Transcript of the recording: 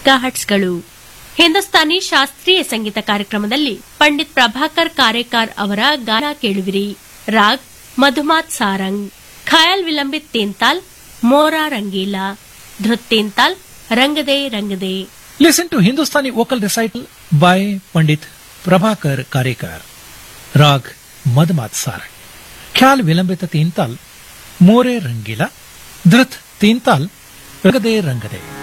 ಮೆಗಾಹರ್ಟ್ಸ್ಗಳು. ಹಿಂದೂಸ್ತಾನಿ ಶಾಸ್ತ್ರೀಯ ಸಂಗೀತ ಕಾರ್ಯಕ್ರಮದಲ್ಲಿ ಪಂಡಿತ್ ಪ್ರಭಾಕರ್ ಕಾರೇಕಾರ್ ಅವರ ಗಾನ ಕೇಳುವಿರಿ. Raag ಮಧುಮಾತ್ Sarang, khayal vilambit ತೇಂತಾಲ್ ಮೋರಾ Rangeela, ಧೃತ್ ತೇಂತಾಲ್ ರಂಗದೆ ರಂಗದೆ. Listen to Hindustani vocal recital by Pandit Prabhakar Karekar. Rag Madhmat Sarang, Khyal Vilambita Teental, More Rangila, Dhrit Teental, Rangade Rangade.